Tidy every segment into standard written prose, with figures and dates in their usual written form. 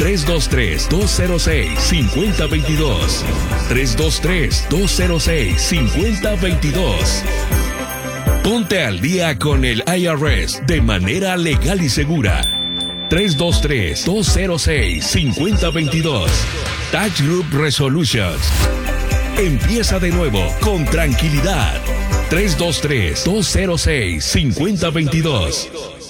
323-206-5022. 323-206-5022. Ponte al día con el IRS de manera legal y segura. 323-206-5022. Tax Group Resolutions. Empieza de nuevo con tranquilidad. 323-206-5022.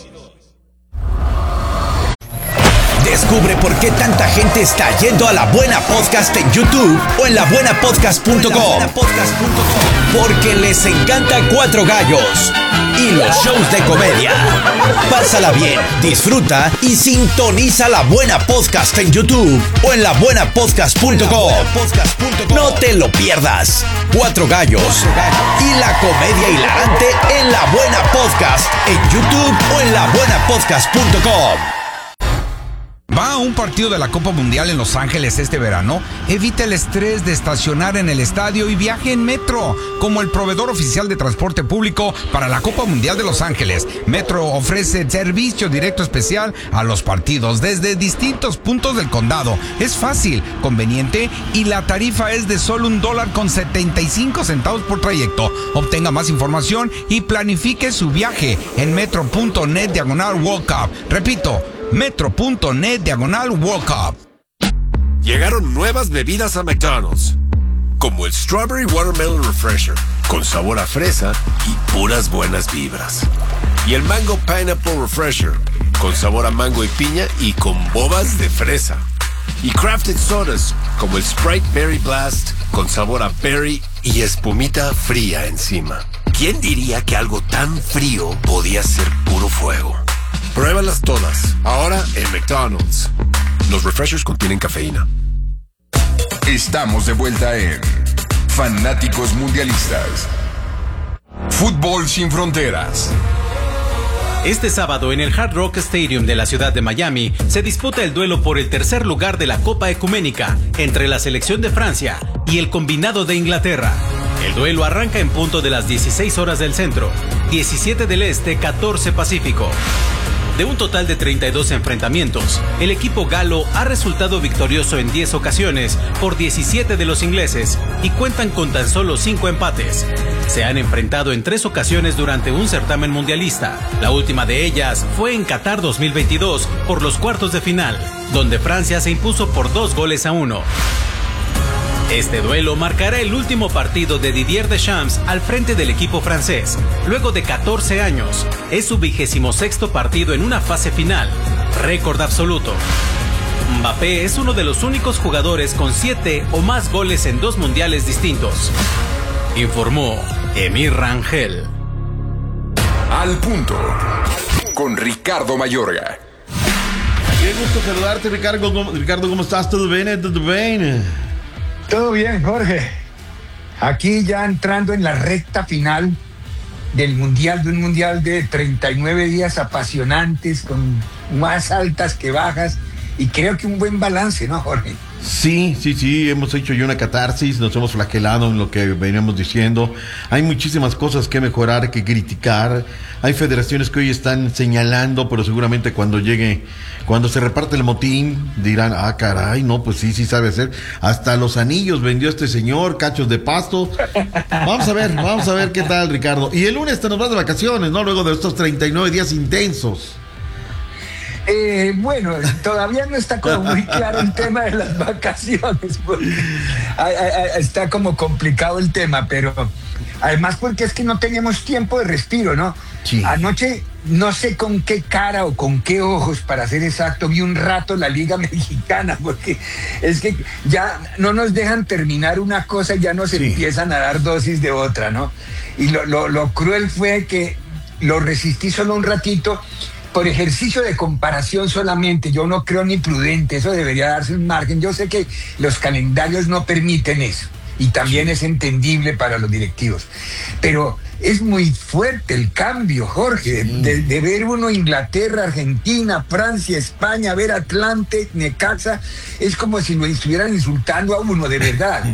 Descubre por qué tanta gente está yendo a La Buena Podcast en YouTube o en labuenapodcast.com. Porque les encanta Cuatro Gallos y los shows de comedia. Pásala bien, disfruta y sintoniza La Buena Podcast en YouTube o en labuenapodcast.com. No te lo pierdas. Cuatro Gallos y la comedia hilarante en La Buena Podcast en YouTube o en labuenapodcast.com. ¿Va a un partido de la Copa Mundial en Los Ángeles este verano? Evite el estrés de estacionar en el estadio y viaje en Metro, como el proveedor oficial de transporte público para la Copa Mundial de Los Ángeles. Metro ofrece servicio directo especial a los partidos desde distintos puntos del condado. Es fácil, conveniente y la tarifa es de solo $1.75 por trayecto. Obtenga más información y planifique su viaje en metro.net/World Cup. Repito, metro.net/World Cup. Llegaron nuevas bebidas a McDonald's, como el Strawberry Watermelon Refresher, con sabor a fresa y puras buenas vibras. Y el Mango Pineapple Refresher, con sabor a mango y piña y con bobas de fresa. Y crafted sodas, como el Sprite Berry Blast, con sabor a berry y espumita fría encima. ¿Quién diría que algo tan frío podía ser puro fuego? Pruébalas todas, ahora en McDonald's. Los refreshers contienen cafeína. Estamos de vuelta en Fanáticos Mundialistas. Fútbol sin fronteras. Este sábado en el Hard Rock Stadium de la ciudad de Miami se disputa el duelo por el tercer lugar de la Copa Ecuménica entre la selección de Francia y el combinado de Inglaterra. El duelo arranca en punto de las 16 horas del centro, 17 del este, 14 pacífico. De un total de 32 enfrentamientos, el equipo galo ha resultado victorioso en 10 ocasiones por 17 de los ingleses y cuentan con tan solo 5 empates. Se han enfrentado en 3 ocasiones durante un certamen mundialista. La última de ellas fue en Qatar 2022 por los cuartos de final, donde Francia se impuso por 2-1. Este duelo marcará el último partido de Didier Deschamps al frente del equipo francés, luego de 14 años. Es su 26º partido en una fase final, récord absoluto. Mbappé es uno de los únicos jugadores con 7 o más goles en 2 mundiales distintos, informó Emir Rangel. Al punto, con Ricardo Mayorga. Qué gusto saludarte, Ricardo. Ricardo, ¿cómo estás? ¿Todo bien? ¿Todo bien? Todo bien, Jorge. Aquí ya entrando en la recta final del mundial, de un mundial de 39 días apasionantes, con más altas que bajas, y creo que un buen balance, ¿no, Jorge? Sí, hemos hecho ya una catarsis, nos hemos flagelado en lo que veníamos diciendo. Hay muchísimas cosas que mejorar, que criticar. Hay federaciones que hoy están señalando, pero seguramente cuando se reparte el motín, dirán, caray, no, pues sí sabe hacer. Hasta los anillos vendió este señor, cachos de pasto. Vamos a ver qué tal, Ricardo. Y el lunes te nos vas de vacaciones, ¿no? Luego de estos 39 días intensos. Bueno, todavía no está como muy claro el tema de las vacaciones, está como complicado el tema, pero además porque es que no teníamos tiempo de respiro, ¿no? Sí. Anoche, no sé con qué cara o con qué ojos, para ser exacto, vi un rato la Liga Mexicana, porque es que ya no nos dejan terminar una cosa y ya nos empiezan a dar dosis de otra, ¿no? Y lo cruel fue que lo resistí solo un ratito, por ejercicio de comparación solamente. Yo no creo ni prudente, eso debería darse un margen. Yo sé que los calendarios no permiten eso, y también es entendible para los directivos, pero es muy fuerte el cambio, Jorge, de ver uno Inglaterra, Argentina, Francia, España, ver Atlante, Necaxa, es como si lo estuvieran insultando a uno, de verdad.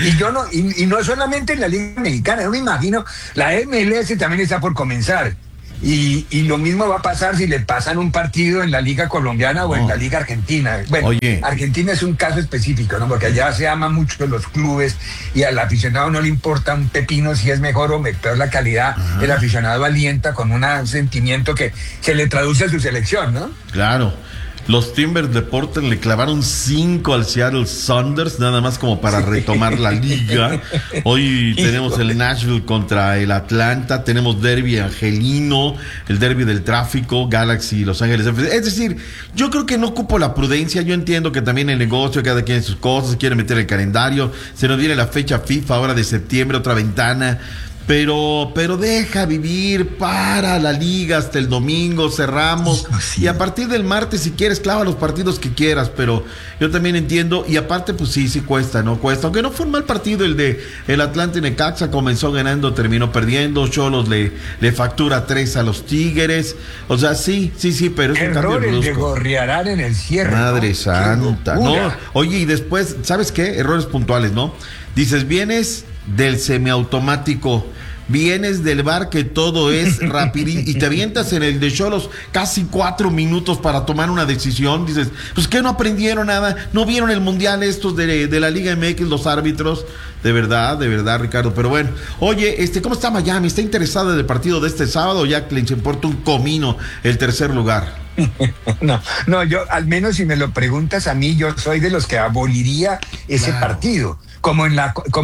Y no solamente en la Liga Mexicana, yo me imagino, la MLS también está por comenzar. Y lo mismo va a pasar si le pasan un partido en la Liga Colombiana o en la Liga Argentina. Bueno, Argentina es un caso específico, ¿no? Porque allá se aman mucho los clubes y al aficionado no le importa un pepino si es mejor o peor la calidad. El aficionado alienta con un sentimiento que se le traduce a su selección, ¿no? Claro. Los Timbers de Portland le clavaron 5 al Seattle Sounders, nada más como para retomar la liga. Hoy tenemos el Nashville contra el Atlanta, tenemos derbi angelino, el derbi del tráfico, Galaxy, Los Ángeles. Es decir, yo creo que no ocupo la prudencia, yo entiendo que también el negocio, cada quien sus cosas, quiere meter el calendario, se nos viene la fecha FIFA ahora de septiembre, otra ventana. Pero deja vivir, para la liga hasta el domingo, cerramos, y a partir del martes, si quieres, clava los partidos que quieras, pero yo también entiendo, y aparte, pues sí cuesta, aunque no fue un mal partido el de el Atlante Necaxa, comenzó ganando, terminó perdiendo, Xolos le factura 3 a los Tigres, o sea, sí, pero es un cambio brusco. Errores de Gorriarán en el cierre. Madre santa, ¿no? Oye, y después, ¿sabes qué? Errores puntuales, ¿no? Dices, vienes del semiautomático, vienes del bar que todo es rapidísimo y te avientas en el de Xolos casi 4 minutos para tomar una decisión. Dices, pues que no aprendieron nada, no vieron el mundial estos de la Liga MX, los árbitros. De verdad, Ricardo. Pero bueno, oye, ¿cómo está Miami? ¿Está interesado en el partido de este sábado? Ya que les importa un comino el tercer lugar. No, yo, al menos si me lo preguntas a mí, yo soy de los que aboliría ese partido, como en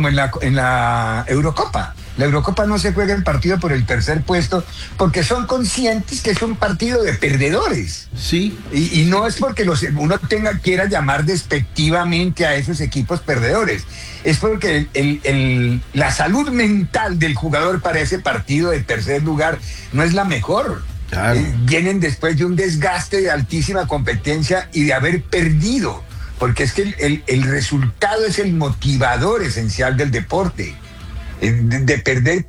la Eurocopa. La Eurocopa no se juega en partido por el tercer puesto porque son conscientes que es un partido de perdedores. Sí. Y no es porque uno quiera llamar despectivamente a esos equipos perdedores. Es porque la salud mental del jugador para ese partido de tercer lugar no es la mejor. Claro. Vienen después de un desgaste de altísima competencia y de haber perdido. Porque es que el resultado es el motivador esencial del deporte. De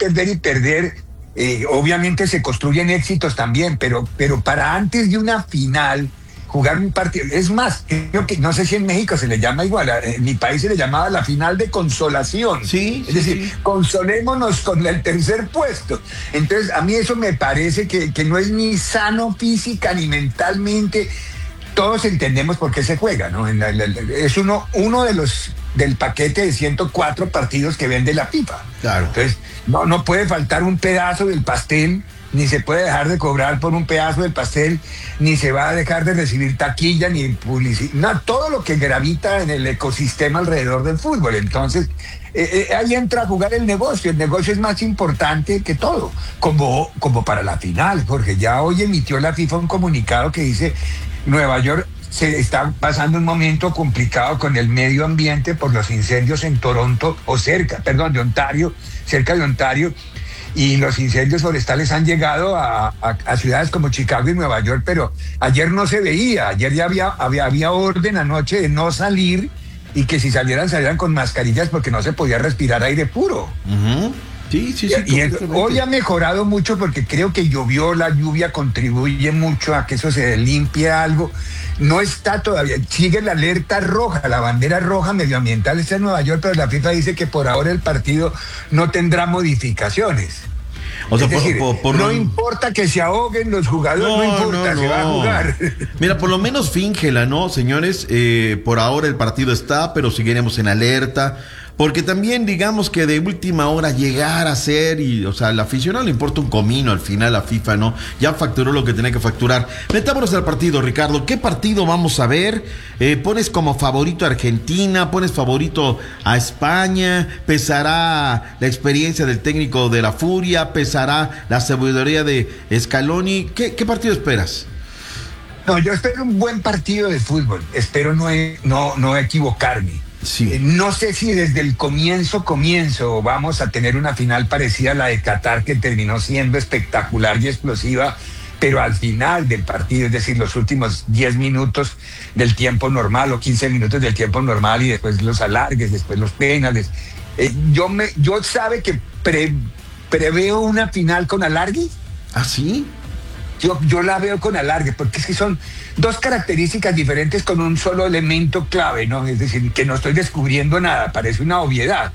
perder, obviamente se construyen éxitos también, pero para antes de una final, jugar un partido, es más, creo que no sé si en México se le llama igual, en mi país se le llamaba la final de consolación. Sí. Es decir, consolémonos con el tercer puesto. Entonces, a mí eso me parece que no es ni sano física ni mentalmente. Todos entendemos por qué se juega, ¿no? Es uno de los del paquete de 104 partidos que vende la FIFA. Claro. Entonces, no puede faltar un pedazo del pastel, ni se puede dejar de cobrar por un pedazo del pastel, ni se va a dejar de recibir taquilla, ni publicidad, no, todo lo que gravita en el ecosistema alrededor del fútbol. Entonces, ahí entra a jugar el negocio es más importante que todo, como para la final, porque ya hoy emitió la FIFA un comunicado que dice: Nueva York se está pasando un momento complicado con el medio ambiente por los incendios en Toronto, de Ontario, cerca de Ontario, y los incendios forestales han llegado a ciudades como Chicago y Nueva York, pero ayer no se veía, ayer ya había orden anoche de no salir, y que si salieran con mascarillas porque no se podía respirar aire puro. Uh-huh. Sí. Y hoy ha mejorado mucho porque creo que llovió, la lluvia contribuye mucho a que eso se limpie algo. No está todavía, sigue la alerta roja, la bandera roja medioambiental está en Nueva York, pero la FIFA dice que por ahora el partido no tendrá modificaciones. O sea, no importa que se ahoguen los jugadores, no importa, se va a jugar. Mira, por lo menos fíngela, ¿no, señores? Por ahora el partido está, pero seguiremos en alerta. Porque también, digamos que de última hora llegar a ser, al aficionado le importa un comino al final a FIFA, ¿no? Ya facturó lo que tenía que facturar. Metámonos al partido, Ricardo. ¿Qué partido vamos a ver? ¿Pones como favorito a Argentina? ¿Pones favorito a España? ¿Pesará la experiencia del técnico de la Furia? ¿Pesará la sabiduría de Scaloni? ¿Qué partido esperas? No, yo espero un buen partido de fútbol. Espero no equivocarme. Sí. No sé si desde el comienzo vamos a tener una final parecida a la de Qatar, que terminó siendo espectacular y explosiva, pero al final del partido, es decir, los últimos 10 minutos del tiempo normal o 15 minutos del tiempo normal y después los alargues, después los penales. Yo sabe que preveo una final con alargue. ¿Ah, sí? Yo la veo con alargue, porque es que son dos características diferentes con un solo elemento clave, ¿no? Es decir, que no estoy descubriendo nada, parece una obviedad.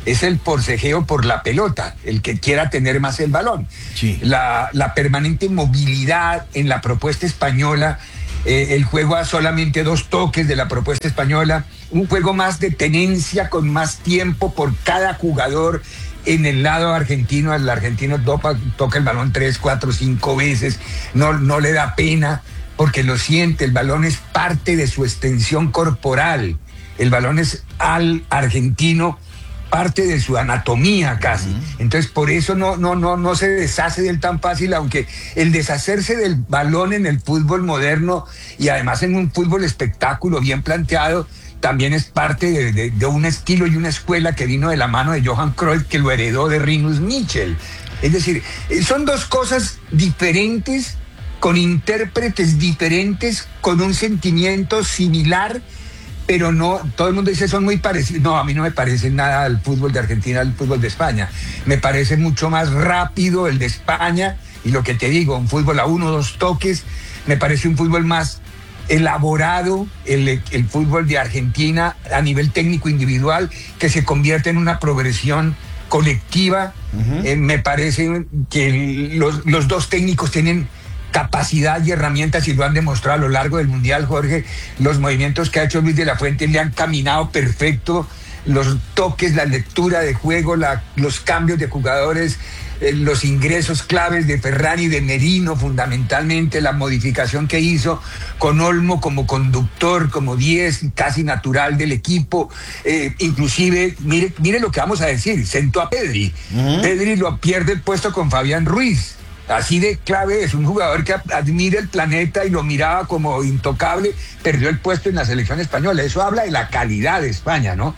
es el forcejeo por la pelota, el que quiera tener más el balón. Sí. La permanente movilidad en la propuesta española, el juego a solamente 2 toques de la propuesta española, un juego más de tenencia con más tiempo por cada jugador. En el lado argentino, el argentino toca el balón 3, 4, 5 veces, no le da pena porque lo siente, el balón es parte de su extensión corporal, el balón es al argentino parte de su anatomía casi. Entonces por eso no se deshace del tan fácil, aunque el deshacerse del balón en el fútbol moderno y además en un fútbol espectáculo bien planteado, también es parte de un estilo y una escuela que vino de la mano de Johan Cruyff, que lo heredó de Rinus Michel. Es decir, son 2 cosas diferentes, con intérpretes diferentes, con un sentimiento similar, pero no, todo el mundo dice son muy parecidos. No, a mí no me parece nada el fútbol de Argentina al fútbol de España. Me parece mucho más rápido el de España, y lo que te digo, un fútbol a 1 o 2 toques, me parece un fútbol más elaborado, el fútbol de Argentina a nivel técnico individual, que se convierte en una progresión colectiva. Me parece que los 2 técnicos tienen capacidad y herramientas y lo han demostrado a lo largo del Mundial, Jorge. Los movimientos que ha hecho Luis de la Fuente le han caminado perfecto, los toques, la lectura de juego, los cambios de jugadores, los ingresos claves de Ferran y de Merino, fundamentalmente la modificación que hizo con Olmo como conductor, como 10 casi natural del equipo, inclusive, mire lo que vamos a decir, sentó a Pedri. Pedri lo pierde el puesto con Fabián Ruiz. Así de clave es un jugador que admira el planeta y lo miraba como intocable, perdió el puesto en la selección española. Eso habla de la calidad de España, ¿no?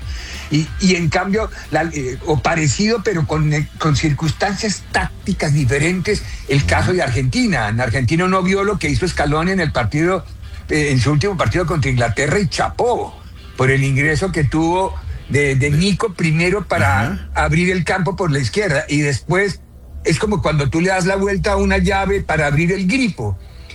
Y en cambio, o parecido, pero con circunstancias tácticas diferentes, el caso de Argentina. En Argentina no vio lo que hizo Scaloni en el partido, en su último partido contra Inglaterra, y chapó por el ingreso que tuvo de Nico primero para abrir el campo por la izquierda, y después es como cuando tú le das la vuelta a una llave para abrir el grifo,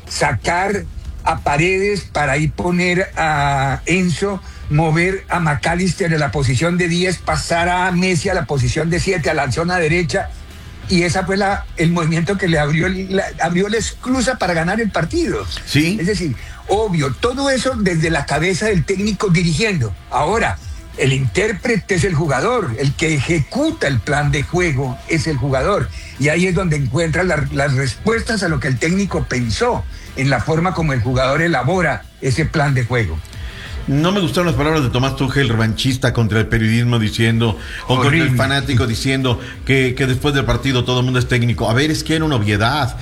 sacar a Paredes para ahí poner a Enzo, mover a McAllister de la posición de 10, pasar a Messi a la posición de 7, a la zona derecha, y esa fue el movimiento que le abrió la esclusa para ganar el partido. Sí. Es decir, obvio, todo eso desde la cabeza del técnico dirigiendo. Ahora, el intérprete es el jugador, el que ejecuta el plan de juego es el jugador, y ahí es donde encuentra las respuestas a lo que el técnico pensó, en la forma como el jugador elabora ese plan de juego. No me gustaron las palabras de Tomás Tuchel, revanchista contra el periodismo, diciendo, o contra el fanático, diciendo que después del partido todo el mundo es técnico. A ver, es que era una obviedad.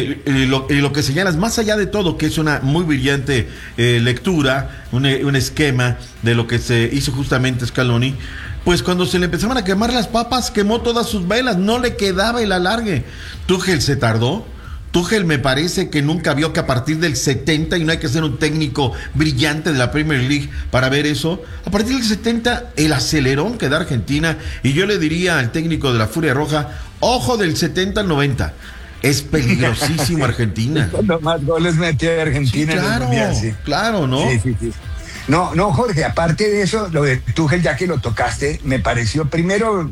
Lo que señalas, más allá de todo, que es una muy brillante lectura, un esquema de lo que se hizo justamente Scaloni, pues cuando se le empezaban a quemar las papas, quemó todas sus velas, no le quedaba el alargue. Tuchel se tardó. Tuchel me parece que nunca vio que a partir del 70, y no hay que ser un técnico brillante de la Premier League para ver eso, a partir del 70 el acelerón que da Argentina, y yo le diría al técnico de la Furia Roja, ojo del 70 al 90, es peligrosísimo Argentina. Cuando más goles metió Argentina. Sí, claro, mundial, sí. Claro, ¿no? Sí. No, Jorge, aparte de eso, lo de Tuchel, ya que lo tocaste, me pareció primero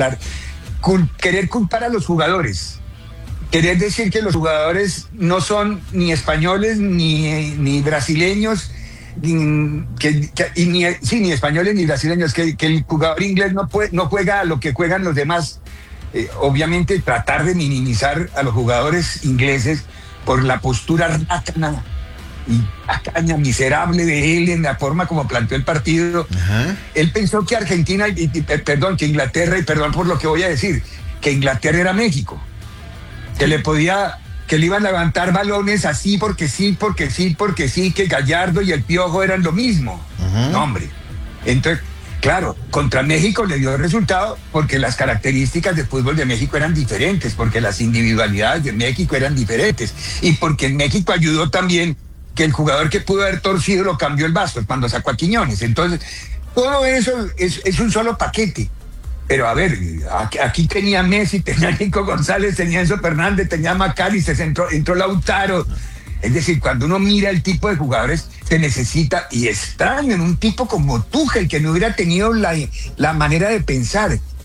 querer culpar a los jugadores. Querer decir que los jugadores no son ni españoles ni brasileños, ni españoles ni brasileños, que el jugador inglés no juega a lo que juegan los demás. Obviamente tratar de minimizar a los jugadores ingleses por la postura rácana y tacaña, miserable de él en la forma como planteó el partido. Ajá. Él pensó que Argentina, que Inglaterra, y perdón por lo que voy a decir, que Inglaterra era México. Que le iban a levantar balones así porque sí, que Gallardo y el Piojo eran lo mismo. No, hombre. Entonces, claro, contra México le dio el resultado porque las características del fútbol de México eran diferentes, porque las individualidades de México eran diferentes, y porque en México ayudó también que el jugador que pudo haber torcido lo cambió el vaso cuando sacó a Quiñones. Entonces, todo eso es un solo paquete. Pero a ver, aquí tenía Messi, tenía Nico González, tenía Enzo Fernández, tenía McAllister, entró Lautaro. Es decir, cuando uno mira el tipo de jugadores, se necesita, y extraño en un tipo como Tuchel, que no hubiera tenido la manera de pensar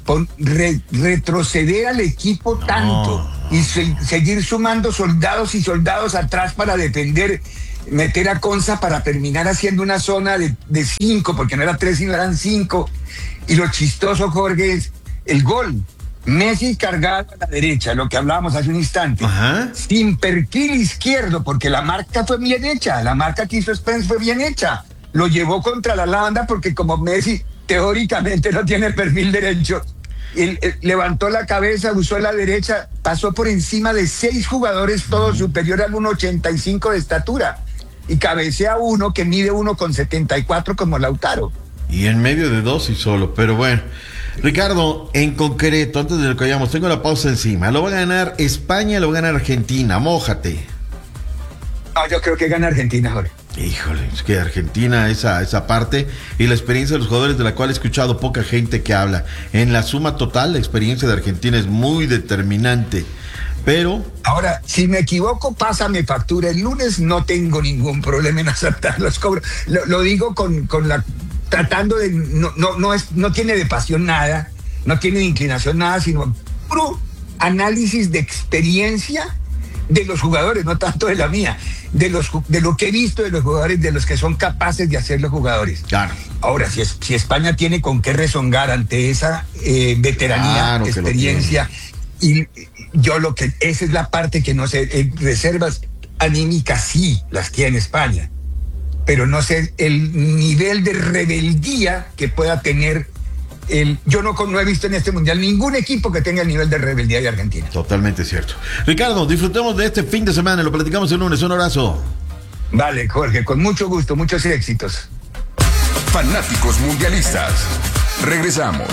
retroceder al equipo tanto y seguir sumando soldados y soldados atrás para defender, meter a Konsa para terminar haciendo una zona de 5, porque no era 3 sino eran 5. Y lo chistoso, Jorge, es el gol. Messi cargado a la derecha, lo que hablábamos hace un instante, sin perfil izquierdo, porque la marca fue bien hecha, la marca que hizo Spence fue bien hecha. Lo llevó contra la banda porque como Messi teóricamente no tiene perfil derecho, él levantó la cabeza, usó la derecha, pasó por encima de 6 jugadores, todos superior al 1.85 de estatura, y cabecea uno que mide 1.74 como Lautaro. Y en medio de 2 y solo, pero bueno. Ricardo, en concreto, antes de lo que vayamos, tengo la pausa encima. ¿Lo va a ganar España, lo va a ganar Argentina? Mójate. No, yo creo que gana Argentina, Jorge. Híjole, es que Argentina, esa parte y la experiencia de los jugadores, de la cual he escuchado poca gente que habla. En la suma total, la experiencia de Argentina es muy determinante. Pero ahora, si me equivoco, pásame factura el lunes, no tengo ningún problema en aceptar los cobros. Lo digo con la... tratando de... No tiene de pasión nada, no tiene de inclinación nada, sino puro análisis de experiencia de los jugadores, no tanto de la mía, de lo que he visto de los jugadores, de los que son capaces de hacer los jugadores. Claro. Ahora, si España tiene con qué rezongar ante esa veteranía, experiencia, y esa es la parte que no sé, reservas anímicas sí las tiene España, pero no sé el nivel de rebeldía que pueda tener yo no he visto en este mundial ningún equipo que tenga el nivel de rebeldía de Argentina. Totalmente cierto. Ricardo, disfrutemos de este fin de semana, lo platicamos el lunes. Un abrazo. Vale, Jorge, con mucho gusto, muchos éxitos. Fanáticos mundialistas. Regresamos.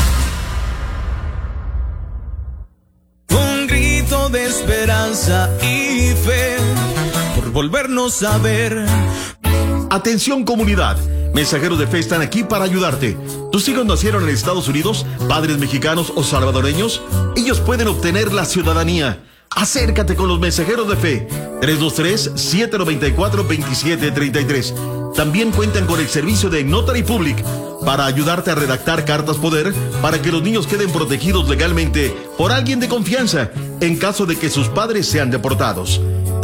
Un grito de esperanza y fe por volvernos a ver. Atención comunidad, Mensajeros de Fe están aquí para ayudarte. ¿Tus hijos nacieron en Estados Unidos, padres mexicanos o salvadoreños? Ellos pueden obtener la ciudadanía. Acércate con los Mensajeros de Fe. 323-794-2733. También cuentan con el servicio de Notary Public para ayudarte a redactar cartas poder para que los niños queden protegidos legalmente por alguien de confianza en caso de que sus padres sean deportados.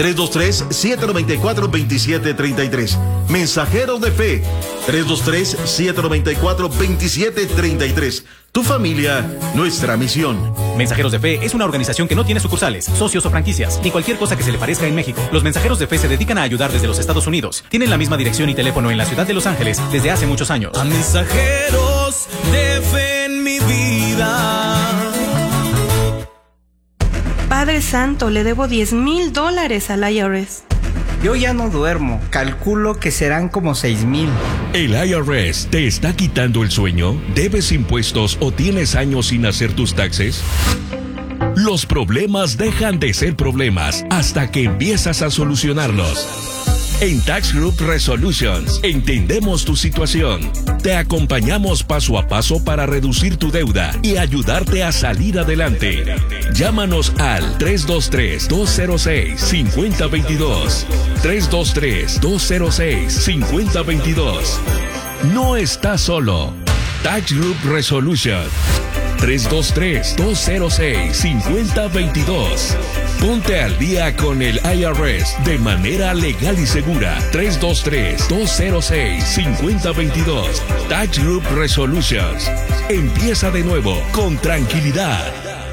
323-794-2733. Mensajeros de Fe. 323-794-2733. Tu familia, nuestra misión. Mensajeros de Fe es una organización que no tiene sucursales, socios o franquicias, ni cualquier cosa que se le parezca en México. Los Mensajeros de Fe se dedican a ayudar desde los Estados Unidos. Tienen la misma dirección y teléfono en la ciudad de Los Ángeles desde hace muchos años. A mensajeros de fe en mi vida. Padre Santo, le debo $10,000 al IRS. Yo ya no duermo, calculo que serán como 6,000. ¿El IRS te está quitando el sueño? ¿Debes impuestos o tienes años sin hacer tus taxes? Los problemas dejan de ser problemas hasta que empiezas a solucionarlos. En Tax Group Resolutions entendemos tu situación. Te acompañamos paso a paso para reducir tu deuda y ayudarte a salir adelante. Llámanos al 323-206-5022. 323-206-5022. No estás solo. Tax Group Resolution. 323-206-5022. Ponte al día con el IRS de manera legal y segura. 323-206-5022. Tax Group Resolutions. Empieza de nuevo con tranquilidad.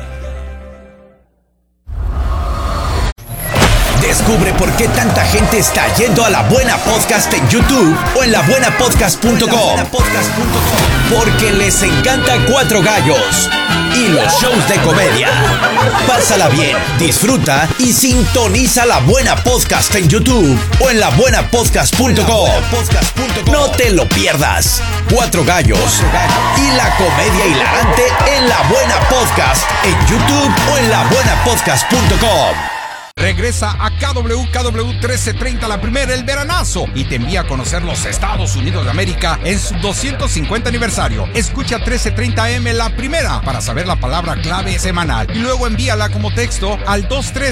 Descubre por qué tanta gente está yendo a La Buena Podcast en YouTube o en labuenapodcast.com. Porque les encanta Cuatro Gallos y los shows de comedia. Pásala bien, disfruta y sintoniza La Buena Podcast en YouTube o en labuenapodcast.com. No te lo pierdas. Cuatro Gallos y la comedia hilarante en La Buena Podcast en YouTube o en labuenapodcast.com. Regresa a KW 1330 la primera, el veranazo, y te envía a conocer los Estados Unidos de América en su 250 aniversario. Escucha 1330M la primera para saber la palabra clave semanal y luego envíala como texto al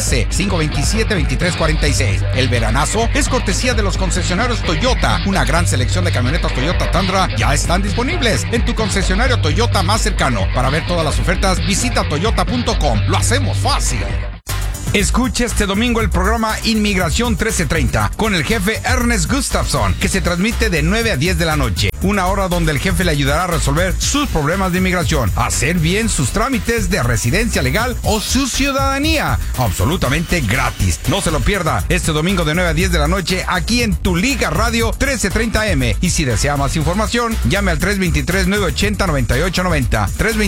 213-527-2346. El veranazo es cortesía de los concesionarios Toyota. Una gran selección de camionetas Toyota Tundra ya están disponibles en tu concesionario Toyota más cercano. Para ver todas las ofertas, visita toyota.com. Lo hacemos fácil. Escuche este domingo el programa Inmigración 1330 con el jefe Ernest Gustafson, que se transmite de 9 a 10 de la noche. Una hora donde el jefe le ayudará a resolver sus problemas de inmigración, hacer bien sus trámites de residencia legal o su ciudadanía. Absolutamente gratis. No se lo pierda este domingo de 9 a 10 de la noche aquí en Tu Liga Radio 1330M. Y si desea más información, llame al 323-980-9890.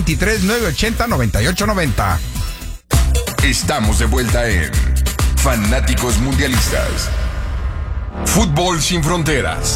323-980-9890. Estamos de vuelta en Fanáticos Mundialistas. Fútbol sin fronteras.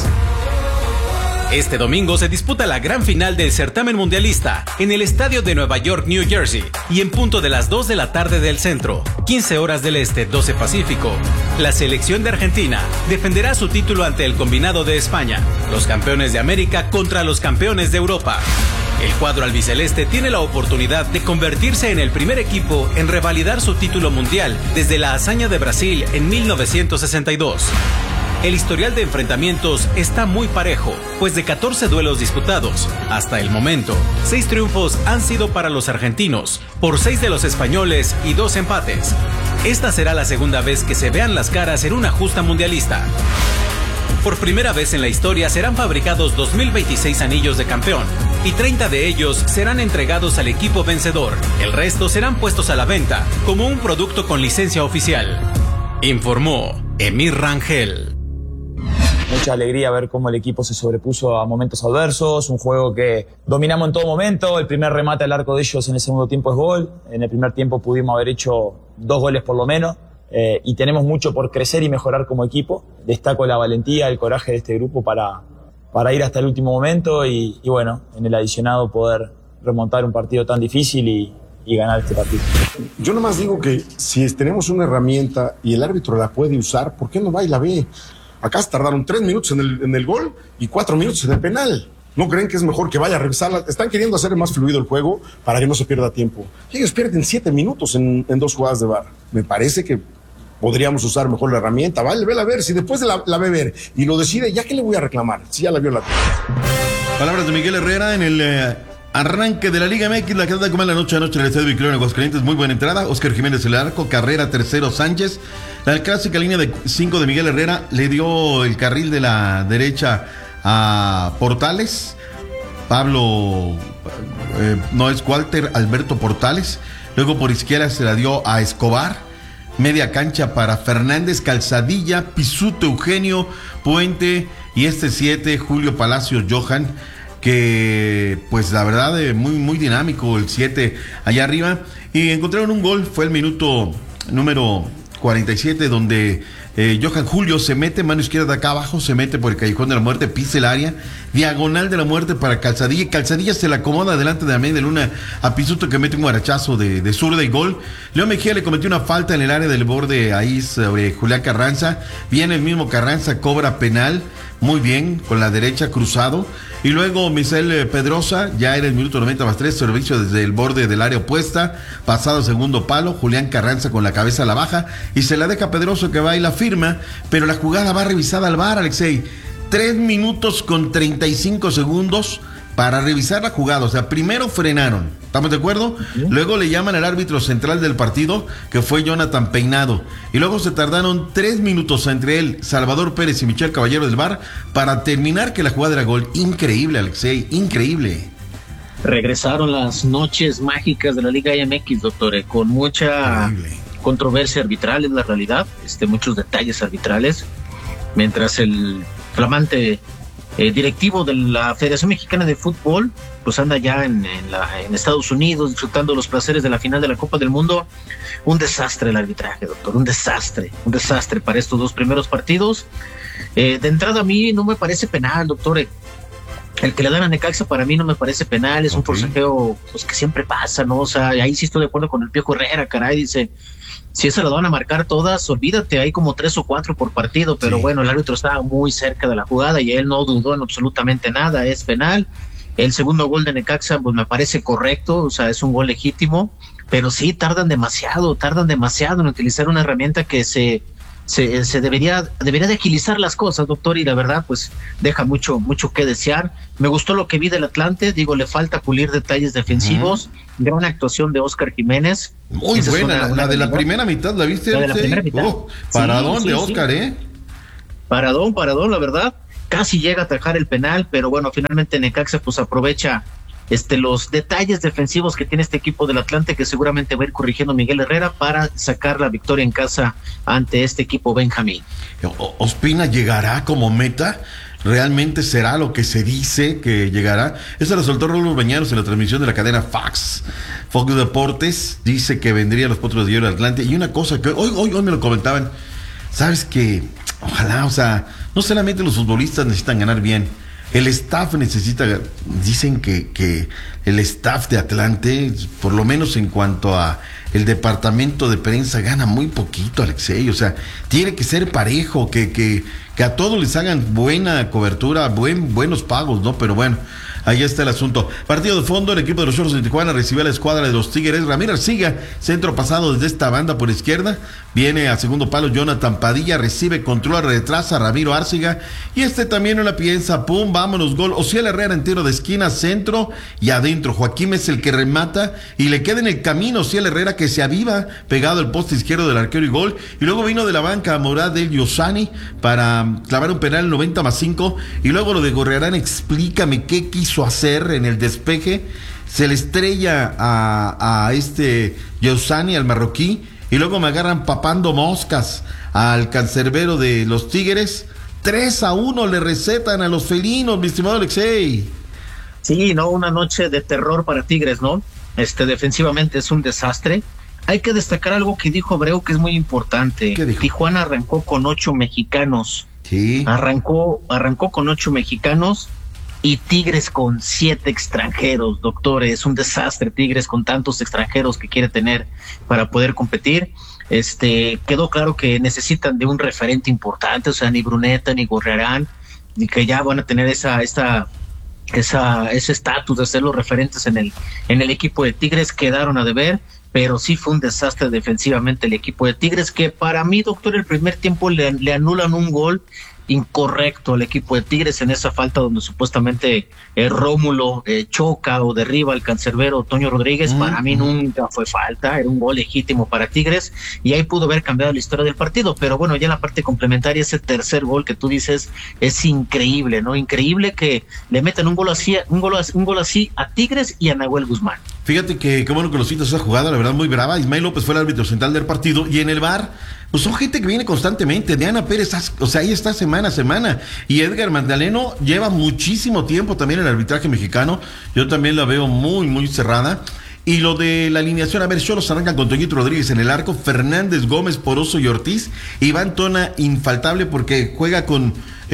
Este domingo se disputa la gran final del certamen mundialista en el estadio de Nueva York, New Jersey, y en punto de las 2 de la tarde del centro, 15 horas del este, 12 pacífico, la selección de Argentina defenderá su título ante el combinado de España, los campeones de América contra los campeones de Europa. El cuadro albiceleste tiene la oportunidad de convertirse en el primer equipo en revalidar su título mundial desde la hazaña de Brasil en 1962. El historial de enfrentamientos está muy parejo, pues de 14 duelos disputados, hasta el momento, 6 triunfos han sido para los argentinos, por 6 de los españoles y 2 empates. Esta será la segunda vez que se vean las caras en una justa mundialista. Por primera vez en la historia serán fabricados 2026 anillos de campeón y 30 de ellos serán entregados al equipo vencedor. El resto serán puestos a la venta como un producto con licencia oficial. Informó Emir Rangel. Mucha alegría ver cómo el equipo se sobrepuso a momentos adversos, un juego que dominamos en todo momento. El primer remate al arco de ellos en el segundo tiempo es gol. En el primer tiempo pudimos haber hecho 2 goles por lo menos. Y tenemos mucho por crecer y mejorar como equipo. Destaco la valentía, el coraje de este grupo para ir hasta el último momento y bueno, en el adicionado poder remontar un partido tan difícil y ganar este partido. Yo nomás digo que si tenemos una herramienta y el árbitro la puede usar, ¿por qué no va y la ve? Acá se tardaron 3 minutos en el gol y 4 minutos en el penal. ¿No creen que es mejor que vaya a revisarla? Están queriendo hacer más fluido el juego para que no se pierda tiempo. Y ellos pierden 7 minutos en 2 jugadas de VAR. Me parece que podríamos usar mejor la herramienta. Vale, vela a ver. Si después la ve ver y lo decide, ¿ya qué le voy a reclamar? Si ya la vio la... Palabras de Miguel Herrera en el arranque de la Liga MX. La queda como en la noche a noche en el estadio Victoria en Aguascalientes. Muy buena entrada. Óscar Jiménez el arco. Carrera tercero Sánchez. La clásica línea de 5 de Miguel Herrera le dio el carril de la derecha a Portales. Pablo, no es Walter Alberto Portales. Luego por izquierda se la dio a Escobar. Media cancha para Fernández, Calzadilla, Pisuto, Eugenio, Puente y 7, Julio Palacios, Johan, que pues la verdad muy dinámico el 7 allá arriba. Y encontraron un gol, fue el minuto número 47 donde Johan Julio se mete, mano izquierda de acá abajo, se mete por el callejón de la muerte, pisa el área, diagonal de la muerte para Calzadilla, y Calzadilla se la acomoda delante de Amélie de Luna a Pisuto, que mete un guarachazo de zurda y gol. Leo Mejía le cometió una falta en el área del borde ahí sobre Julián Carranza, viene el mismo Carranza, cobra penal, muy bien, con la derecha cruzado, y luego Misael Pedrosa, ya era el minuto 90+3, servicio desde el borde del área opuesta, pasado segundo palo, Julián Carranza con la cabeza a la baja, y se la deja Pedroso que va y la firma, pero la jugada va revisada al VAR, Alexei. 3 minutos con 35 segundos para revisar la jugada. O sea, primero frenaron, ¿estamos de acuerdo? Luego le llaman al árbitro central del partido, que fue Jonathan Peinado, y luego se tardaron 3 minutos entre él, Salvador Pérez y Michel Caballero del VAR para terminar que la jugada era gol. Increíble, Alexei, increíble. Regresaron las noches mágicas de la Liga MX, doctor, con mucha controversia arbitral, en la realidad, muchos detalles arbitrales, mientras el flamante directivo de la Federación Mexicana de Fútbol pues anda ya en Estados Unidos disfrutando los placeres de la final de la Copa del Mundo. Un desastre el arbitraje, doctor, un desastre para estos 2 primeros partidos. De entrada a mí no me parece penal, doctor. El que le dan a Necaxa para mí no me parece penal, es un forcejeo pues que siempre pasa, ¿no? O sea, ahí sí estoy de acuerdo con el Piojo Herrera, caray, dice, si esa la van a marcar todas, olvídate, hay como 3 o 4 por partido, pero bueno, el árbitro estaba muy cerca de la jugada y él no dudó en absolutamente nada, es penal. El segundo gol de Necaxa, pues me parece correcto, o sea, es un gol legítimo, pero sí tardan demasiado en utilizar una herramienta que se debería de agilizar las cosas, doctor, y la verdad, pues deja mucho que desear. Me gustó lo que vi del Atlante, le falta pulir detalles defensivos, gran actuación de Óscar Jiménez. Muy buena, la de la primera mitad, ¿la viste? La de la primera mitad. Paradón de Óscar, Paradón, la verdad. Casi llega a atajar el penal, pero bueno, finalmente Necaxa pues aprovecha los detalles defensivos que tiene este equipo del Atlante, que seguramente va a ir corrigiendo Miguel Herrera para sacar la victoria en casa ante este equipo Benjamín. ¿Ospina llegará como meta? ¿Realmente será lo que se dice que llegará? Eso lo soltó Raúl Bañanos en la transmisión de la cadena Fox Deportes. Dice que vendría los Potros de Hierro del Atlante. Y una cosa que hoy me lo comentaban, ¿sabes qué? Ojalá, o sea, no solamente los futbolistas necesitan ganar bien, el staff necesita, dicen que el staff de Atlante, por lo menos en cuanto a el departamento de prensa, gana muy poquito, Alexei, o sea, tiene que ser parejo, que a todos les hagan buena cobertura, buenos pagos, ¿no? Pero bueno, ahí está el asunto. Partido de fondo, el equipo de los Cholos de Tijuana recibe a la escuadra de los Tigres. Ramiro Arciga, centro pasado desde esta banda por izquierda. Viene a segundo palo Jonathan Padilla, recibe, controla, retrasa Ramiro Arciga. Y también no la piensa, pum, vámonos, gol. Ociel Herrera en tiro de esquina, centro y adentro. Joaquín es el que remata y le queda en el camino Ociel Herrera, que se aviva pegado al poste izquierdo del arquero y gol. Y luego vino de la banca a Morad del Yosani para clavar un penal 90+5. Y luego lo de Gorrearán, explícame qué quiso hacer en el despeje. Se le estrella a Yosani, al marroquí, y luego me agarran papando moscas al cancerbero de los Tigres. 3-1 le recetan a los felinos, mi estimado Alexei. Sí, no, una noche de terror para Tigres, ¿no? Defensivamente es un desastre. Hay que destacar algo que dijo Abreu, que es muy importante. Tijuana arrancó con 8 mexicanos. Sí. Arrancó con 8 mexicanos y Tigres con 7 extranjeros, doctor. Es un desastre Tigres con tantos extranjeros que quiere tener para poder competir. Quedó claro que necesitan de un referente importante, o sea, ni Bruneta ni Gorrearán, ni que ya van a tener ese estatus de ser los referentes en el equipo de Tigres. Quedaron a deber, pero sí fue un desastre defensivamente el equipo de Tigres, que para mí, doctor, el primer tiempo le anulan un gol incorrecto al equipo de Tigres en esa falta donde supuestamente Rómulo choca o derriba al cancerbero Toño Rodríguez. Para mí nunca fue falta, era un gol legítimo para Tigres y ahí pudo haber cambiado la historia del partido. Pero bueno, ya en la parte complementaria, ese tercer gol que tú dices es increíble, ¿no? Increíble que le metan un gol así a Tigres y a Nahuel Guzmán. Fíjate que qué bueno que lo citas, esa jugada, la verdad muy brava. Ismael López fue el árbitro central del partido y en el VAR pues son gente que viene constantemente. Diana Pérez, o sea, ahí está semana a semana. Y Edgar Magdaleno lleva muchísimo tiempo también en el arbitraje mexicano. Yo también la veo muy, muy cerrada. Y lo de la alineación, a ver, Xolos arrancan con Toñito Rodríguez en el arco, Fernández, Gómez, Poroso y Ortiz. Iván Tona, infaltable porque juega con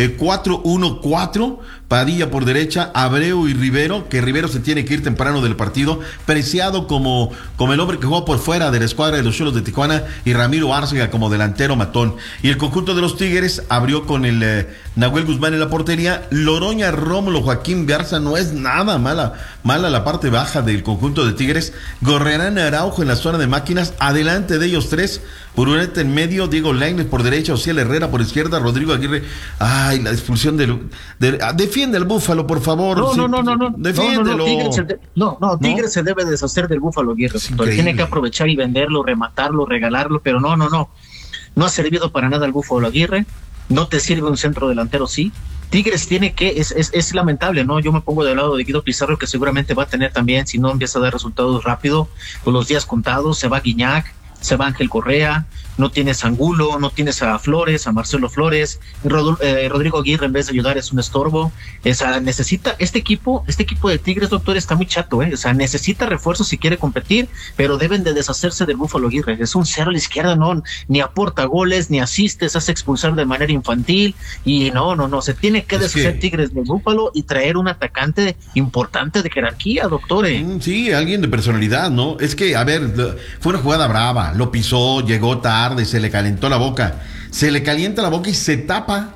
4-1-4, Padilla por derecha, Abreu y Rivero, que Rivero se tiene que ir temprano del partido, Preciado como el hombre que juega por fuera de la escuadra de los Xolos de Tijuana, y Ramiro Arcega como delantero matón. Y el conjunto de los Tigres abrió con el Nahuel Guzmán en la portería, Loroña, Rómulo, Joaquín Garza. No es nada mala la parte baja del conjunto de Tigres. Gorrearán, Araujo en la zona de máquinas, adelante de ellos 3, Uruneta en medio, Diego Lainez por derecha, Ociel Herrera por izquierda, Rodrigo Aguirre. Ay, la expulsión defiende al Búfalo, por favor. No. Defiéndelo. Tigres se debe deshacer del Búfalo Aguirre. Tiene que aprovechar y venderlo, rematarlo, regalarlo, pero no ha servido para nada el Búfalo Aguirre. No te sirve un centro delantero, sí. Tigres tiene que, es lamentable, ¿no? Yo me pongo del lado de Guido Pizarro, que seguramente va a tener también, si no empieza a dar resultados rápido, con los días contados. Se va Guiñac, se va Ángel Correa, no tienes a Angulo, no tienes a Flores, a Marcelo Flores, Rodrigo Aguirre en vez de ayudar es un estorbo. Necesita este equipo de Tigres, doctor, está muy chato, o sea, necesita refuerzos si quiere competir, pero deben de deshacerse del Búfalo Aguirre. Es un cero a la izquierda, no, ni aporta goles, ni asiste, se hace expulsar de manera infantil, y no, se tiene que deshacer Tigres del Búfalo y traer un atacante importante de jerarquía, doctor. Sí, alguien de personalidad, ¿no? Es que, a ver, fue una jugada brava, lo pisó, llegó tarde, se le calentó la boca. Se le calienta la boca y se tapa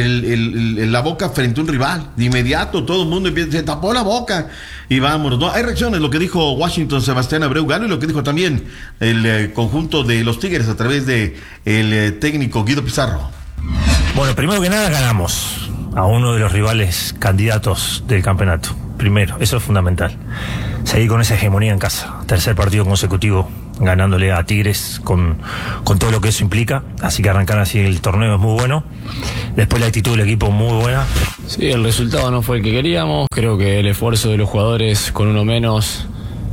la boca frente a un rival. De inmediato todo el mundo se tapó la boca y vámonos. No, hay reacciones, lo que dijo Washington Sebastián Abreu Galo y lo que dijo también el conjunto de los Tigres a través de el técnico Guido Pizarro. Bueno, primero que nada ganamos a uno de los rivales candidatos del campeonato. Primero, eso es fundamental. Seguir con esa hegemonía en casa. Tercer partido consecutivo ganándole a Tigres con todo lo que eso implica. Así que arrancar así el torneo es muy bueno. Después la actitud del equipo muy buena. Sí, el resultado no fue el que queríamos. Creo que el esfuerzo de los jugadores con uno menos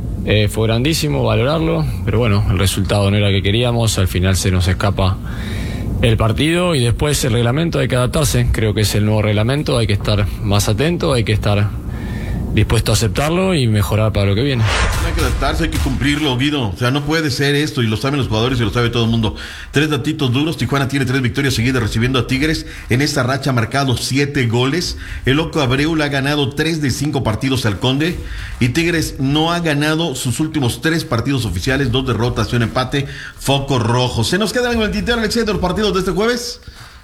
fue grandísimo, valorarlo. Pero bueno, el resultado no era el que queríamos. Al final se nos escapa el partido y después el reglamento, hay que adaptarse. Creo que es el nuevo reglamento, hay que estar más atento, hay que estar dispuesto a aceptarlo y mejorar para lo que viene. Hay que adaptarse, hay que cumplirlo, Guido. O sea, no puede ser esto, y lo saben los jugadores y lo sabe todo el mundo. 3 datitos duros. Tijuana tiene 3 victorias seguidas recibiendo a Tigres. En esta racha ha marcado 7 goles. El Loco Abreu le ha ganado 3 de 5 partidos al Conde. Y Tigres no ha ganado sus últimos 3 partidos oficiales, 2 derrotas y un empate. Foco rojo. ¿Se nos queda algo en el tintero, Alexei, de los partidos de este jueves?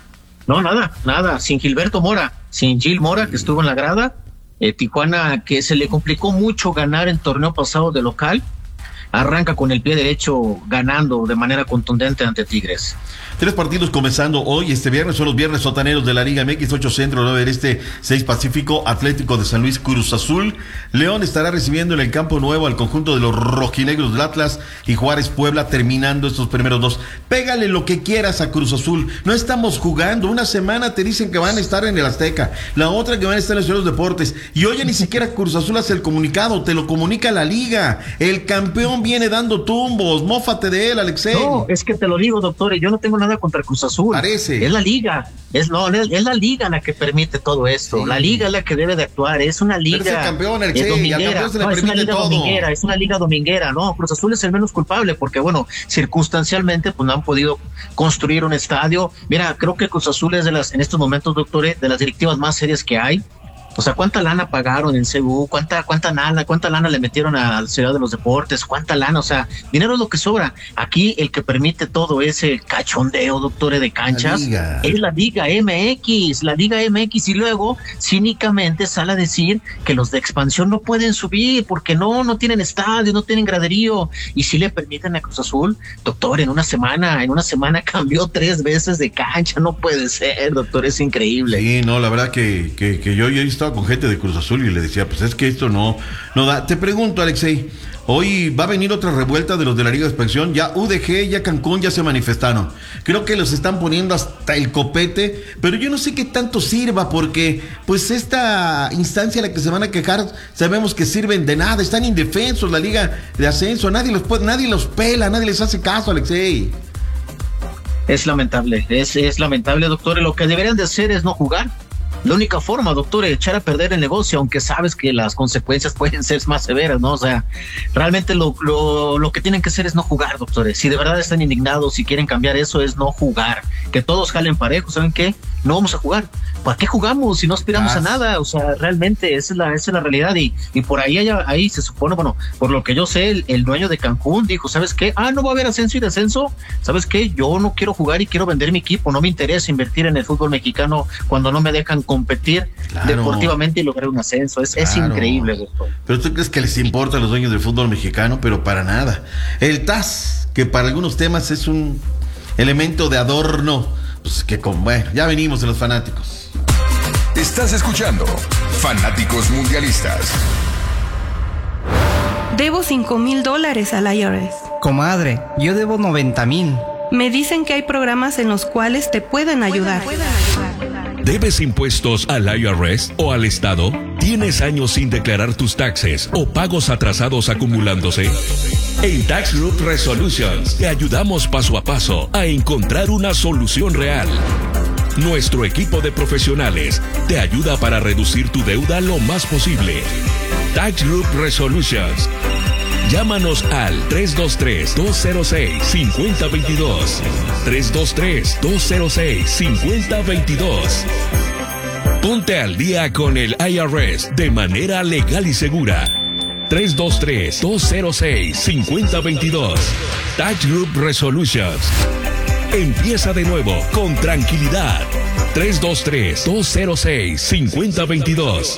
No, nada. Sin Gilberto Mora, sin Gil Mora, que estuvo en la grada. Tijuana, que se le complicó mucho ganar el torneo pasado de local, arranca con el pie derecho ganando de manera contundente ante Tigres. 3 partidos comenzando hoy, este viernes, son los viernes sotaneros de la Liga MX, 8 Centro, 9 del Este, 6 Pacífico, Atlético de San Luis, Cruz Azul. León estará recibiendo en el Campo Nuevo al conjunto de los rojinegros del Atlas y Juárez Puebla terminando estos primeros 2. Pégale lo que quieras a Cruz Azul, no estamos jugando, una semana te dicen que van a estar en el Azteca, la otra que van a estar en los Deportes, y hoy ni siquiera Cruz Azul hace el comunicado, te lo comunica la Liga, el campeón viene dando tumbos, mófate de él, Alexei. No, es que te lo digo, doctor, yo no tengo nada contra Cruz Azul. Parece. Es la Liga, es la Liga la que permite todo esto, sí. La Liga es la que debe de actuar, es una liga. Pero es el campeón, Alexei, dominguera, es una liga dominguera, es una liga dominguera, no, Cruz Azul es el menos culpable, porque bueno, circunstancialmente pues no han podido construir un estadio. Mira, creo que Cruz Azul es en estos momentos, doctor, de las directivas más serias que hay. O sea, ¿cuánta lana pagaron en CU? ¿Cuánta lana le metieron a la Ciudad de los Deportes? ¿Cuánta lana? O sea, dinero es lo que sobra. Aquí el que permite todo ese cachondeo, doctores, de canchas, es la Liga MX, y luego cínicamente sale a decir que los de expansión no pueden subir porque no tienen estadio, no tienen graderío, y si le permiten a Cruz Azul, doctor, en una semana cambió 3 veces de cancha. No puede ser, doctor, es increíble. Sí, no, la verdad que yo estaba con gente de Cruz Azul y le decía, pues es que esto no da. Te pregunto, Alexei, hoy va a venir otra revuelta de los de la Liga de Expansión. Ya UDG, ya Cancún ya se manifestaron. Creo que los están poniendo hasta el copete, pero yo no sé qué tanto sirva, porque pues esta instancia a la que se van a quejar, sabemos que sirven de nada, están indefensos la Liga de Ascenso, nadie los pela, nadie les hace caso, Alexei. Es lamentable, es lamentable, doctor. Lo que deberían de hacer es no jugar. La única forma, doctor, es echar a perder el negocio, aunque sabes que las consecuencias pueden ser más severas, ¿no? O sea, realmente lo que tienen que hacer es no jugar, doctores. Si de verdad están indignados, si quieren cambiar eso, es no jugar. Que todos jalen parejos, ¿saben qué? No vamos a jugar. ¿Para qué jugamos si no aspiramos a nada? O sea, realmente esa es la realidad, y por ahí se supone, bueno, por lo que yo sé, el dueño de Cancún dijo, ¿sabes qué? No va a haber ascenso y descenso. ¿Sabes qué? Yo no quiero jugar y quiero vender mi equipo. No me interesa invertir en el fútbol mexicano cuando no me dejan competir deportivamente y lograr un ascenso. Es increíble, doctor. Pero ¿tú crees que les importa a los dueños del fútbol mexicano? Pero para nada. El TAS, que para algunos temas es un elemento de adorno, pues que bueno, ya venimos de los fanáticos. Estás escuchando Fanáticos Mundialistas. Debo $5,000 al IRS. Comadre, yo debo 90,000. Me dicen que hay programas en los cuales te pueden ayudar. ¿Debes impuestos al IRS o al Estado? ¿Tienes años sin declarar tus taxes o pagos atrasados acumulándose? En Tax Group Resolutions te ayudamos paso a paso a encontrar una solución real. Nuestro equipo de profesionales te ayuda para reducir tu deuda lo más posible. Tax Group Resolutions. Llámanos al 323-206-5022. 323-206-5022. Ponte al día con el IRS de manera legal y segura. 323-206-5022. Touch Group Resolutions. Empieza de nuevo con tranquilidad. 323-206-5022.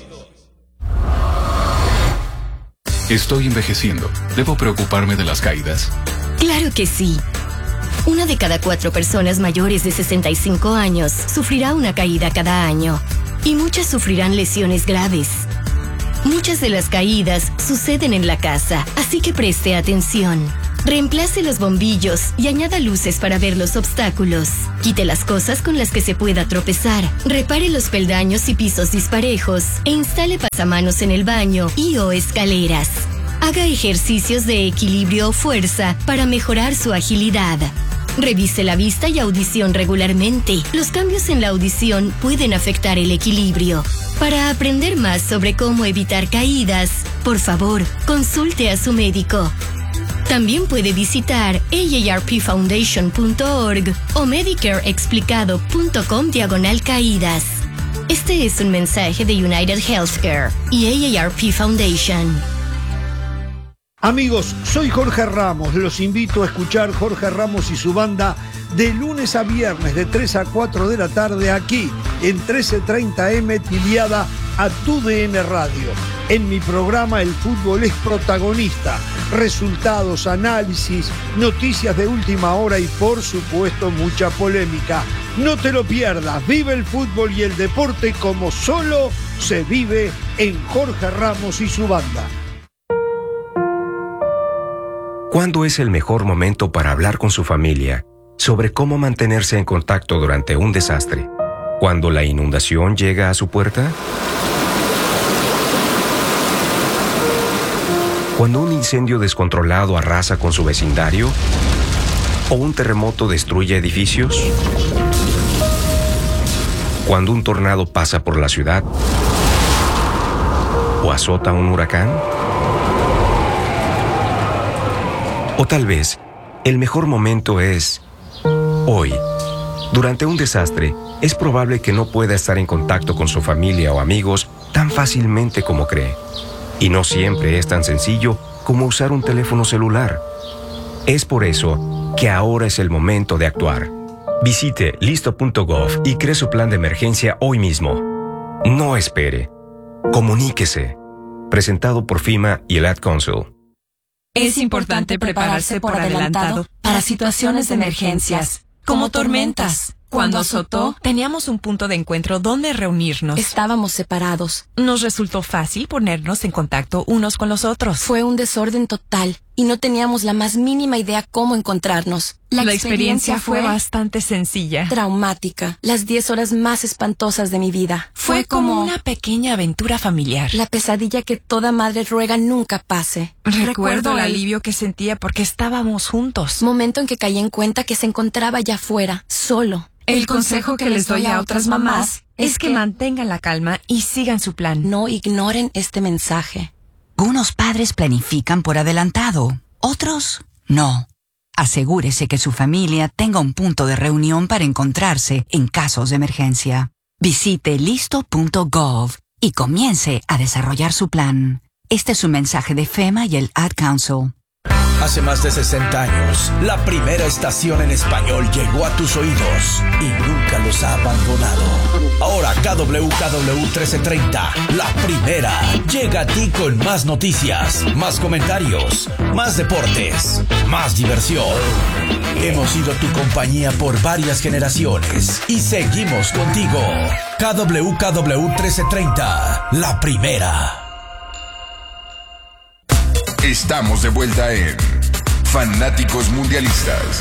Estoy envejeciendo. ¿Debo preocuparme de las caídas? Claro que sí. 1 de cada 4 personas mayores de 65 años sufrirá una caída cada año. Y muchas sufrirán lesiones graves. Muchas de las caídas suceden en la casa, así que preste atención. Reemplace los bombillos y añada luces para ver los obstáculos. Quite las cosas con las que se pueda tropezar. Repare los peldaños y pisos disparejos e instale pasamanos en el baño y/o escaleras. Haga ejercicios de equilibrio o fuerza para mejorar su agilidad. Revise la vista y audición regularmente. Los cambios en la audición pueden afectar el equilibrio. Para aprender más sobre cómo evitar caídas, por favor, consulte a su médico. También puede visitar aarpfoundation.org o medicareexplicado.com/caídas. Este es un mensaje de United Healthcare y AARP Foundation. Amigos, soy Jorge Ramos. Los invito a escuchar Jorge Ramos y su banda de lunes a viernes de 3 a 4 de la tarde aquí en 1330M Tiliada a TUDN Radio. En mi programa el fútbol es protagonista. Resultados, análisis, noticias de última hora y por supuesto mucha polémica. No te lo pierdas. Vive el fútbol y el deporte como solo se vive en Jorge Ramos y su banda. ¿Cuándo es el mejor momento para hablar con su familia sobre cómo mantenerse en contacto durante un desastre? ¿Cuando la inundación llega a su puerta? ¿Cuando un incendio descontrolado arrasa con su vecindario? ¿O un terremoto destruye edificios? ¿Cuando un tornado pasa por la ciudad? ¿O azota un huracán? O tal vez, el mejor momento es hoy. Durante un desastre, es probable que no pueda estar en contacto con su familia o amigos tan fácilmente como cree. Y no siempre es tan sencillo como usar un teléfono celular. Es por eso que ahora es el momento de actuar. Visite listo.gov y cree su plan de emergencia hoy mismo. No espere. Comuníquese. Presentado por FEMA y el Ad Council. Es importante prepararse por adelantado para situaciones de emergencias, como tormentas. Cuando azotó, teníamos un punto de encuentro donde reunirnos. Estábamos separados. Nos resultó fácil ponernos en contacto unos con los otros. Fue un desorden total y no teníamos la más mínima idea cómo encontrarnos. La experiencia fue bastante sencilla. Traumática. Las 10 horas más espantosas de mi vida. Fue como una pequeña aventura familiar. La pesadilla que toda madre ruega nunca pase. Recuerdo el alivio que sentía porque estábamos juntos. Momento en que caí en cuenta que se encontraba allá afuera, solo. El consejo que les doy a otras mamás es que mantengan la calma y sigan su plan. No ignoren este mensaje. Unos padres planifican por adelantado, otros no. Asegúrese que su familia tenga un punto de reunión para encontrarse en casos de emergencia. Visite listo.gov y comience a desarrollar su plan. Este es un mensaje de FEMA y el Ad Council. Hace más de 60 años, la primera estación en español llegó a tus oídos y nunca los ha abandonado. Ahora KWKW 1330, la primera, llega a ti con más noticias, más comentarios, más deportes, más diversión. Hemos sido tu compañía por varias generaciones y seguimos contigo. KWKW 1330, la primera. Estamos de vuelta en Fanáticos Mundialistas.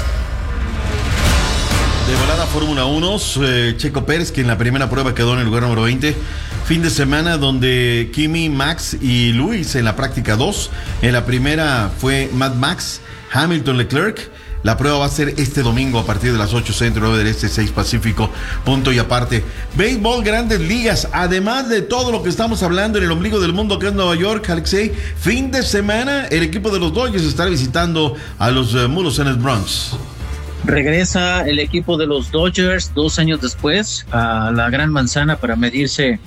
De volada Fórmula 1, Checo Pérez, que en la primera prueba quedó en el lugar número 20. Fin de semana donde Kimi, Max y Lewis en la práctica 2. En la primera fue Mad Max, Hamilton, Leclerc. La prueba va a ser este domingo a partir de las 8 Centro, 9 del Este, 6 Pacífico, punto y aparte. Béisbol, Grandes Ligas, además de todo lo que estamos hablando en el ombligo del mundo que es Nueva York, Alexei, fin de semana el equipo de los Dodgers estará visitando a los Mulos en el Bronx. Regresa el equipo de los Dodgers 2 años después a la Gran Manzana para medirse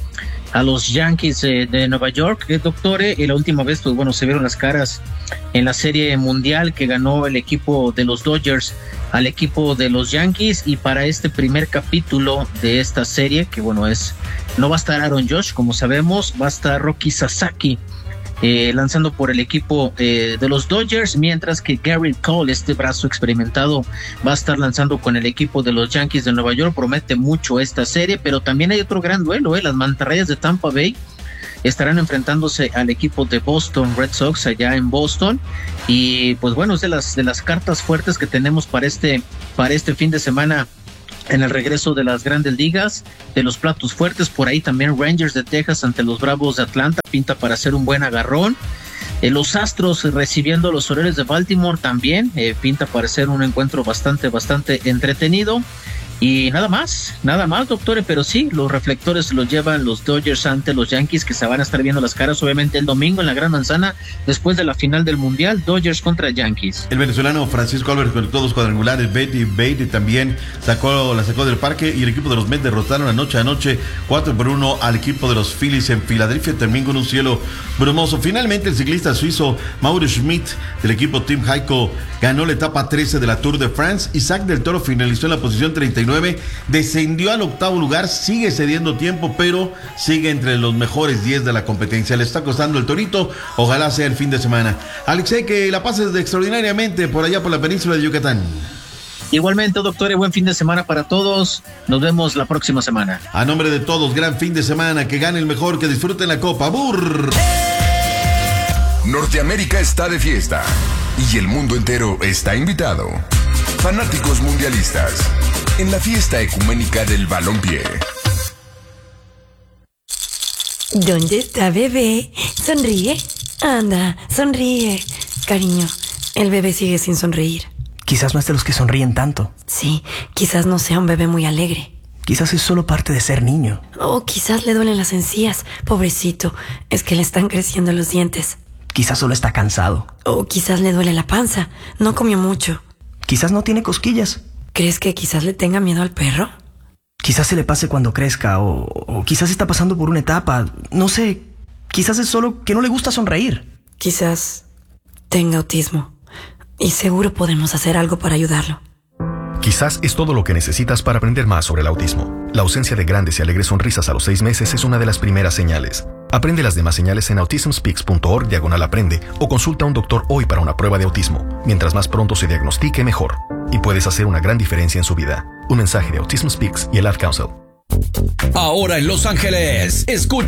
a los Yankees de Nueva York, doctor, y la última vez, pues bueno, se vieron las caras en la Serie Mundial que ganó el equipo de los Dodgers al equipo de los Yankees, y para este primer capítulo de esta serie, que bueno, no va a estar Aaron Judge, como sabemos, va a estar Roki Sasaki lanzando por el equipo de los Dodgers, mientras que Garrett Cole, este brazo experimentado, va a estar lanzando con el equipo de los Yankees de Nueva York. Promete mucho esta serie, pero también hay otro gran duelo, las mantarrayas de Tampa Bay estarán enfrentándose al equipo de Boston Red Sox allá en Boston, y pues bueno, es de las cartas fuertes que tenemos para este fin de semana en el regreso de las grandes ligas, de los platos fuertes. Por ahí también Rangers de Texas ante los Bravos de Atlanta, pinta para hacer un buen agarrón. Los Astros recibiendo a los Orioles de Baltimore también, pinta para ser un encuentro bastante entretenido. Y nada más, doctores, pero sí, los reflectores los llevan los Dodgers ante los Yankees, que se van a estar viendo las caras obviamente el domingo en la Gran Manzana, después de la final del Mundial, Dodgers contra Yankees. El venezolano Francisco Álvarez conectó 2 cuadrangulares, Baty también la sacó del parque, y el equipo de los Mets derrotaron anoche 4-1 al equipo de los Phillies en Filadelfia, también con un cielo brumoso. Finalmente, el ciclista suizo Mauro Schmidt del equipo Team Heiko ganó la etapa 13 de la Tour de France. Isaac del Toro finalizó en la posición 39, descendió al 8º lugar, sigue cediendo tiempo, pero sigue entre los mejores 10 de la competencia. Le está costando el torito, ojalá sea el fin de semana. Alexei, que la pases extraordinariamente por allá por la península de Yucatán. Igualmente, doctor, buen fin de semana para todos. Nos vemos la próxima semana. A nombre de todos, gran fin de semana, que gane el mejor, que disfruten la copa. ¡Burr! Norteamérica está de fiesta y el mundo entero está invitado. Fanáticos mundialistas en la fiesta ecuménica del balompié. ¿Dónde está bebé? Sonríe. Anda, sonríe. Cariño, el bebé sigue sin sonreír. Quizás no es de los que sonríen tanto. Sí, quizás no sea un bebé muy alegre. Quizás es solo parte de ser niño. O quizás le duelen las encías. Pobrecito, es que le están creciendo los dientes. Quizás solo está cansado. O quizás le duele la panza. No comió mucho. Quizás no tiene cosquillas. ¿Crees que quizás le tenga miedo al perro? Quizás se le pase cuando crezca, o quizás está pasando por una etapa. No sé, quizás es solo que no le gusta sonreír. Quizás tenga autismo. Y seguro podemos hacer algo para ayudarlo. Quizás es todo lo que necesitas para aprender más sobre el autismo. La ausencia de grandes y alegres sonrisas a los 6 meses es una de las primeras señales. Aprende las demás señales en autismspeaks.org/aprende o consulta a un doctor hoy para una prueba de autismo. Mientras más pronto se diagnostique, mejor. Y puedes hacer una gran diferencia en su vida. Un mensaje de Autism Speaks y el Ad Council. Ahora en Los Ángeles, escucha